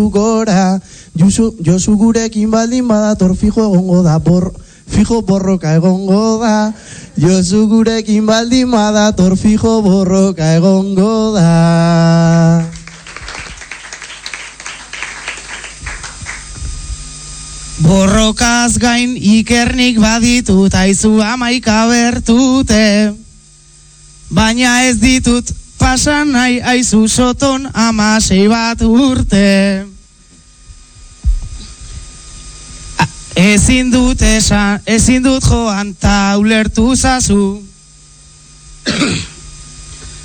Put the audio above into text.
gora, Josu gurekin baldin badator fijo egongo da, fijo borroka egongo da, Josu gurekin baldin badator fijo borroka egongo da. Borrokaz gain ikernik baditut aizu 11 bertute, baina ez ditut pasan nahi aizu soton 16 urte. Ezin dut joan ta ulertu zazu,